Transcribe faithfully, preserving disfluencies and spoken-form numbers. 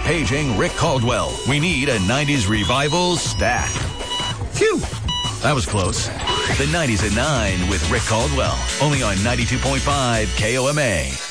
paging Rick Caldwell. We need a nineties revival stat. Phew! That was close. The nineties at nine with Rick Caldwell. Only on ninety-two point five K O M A.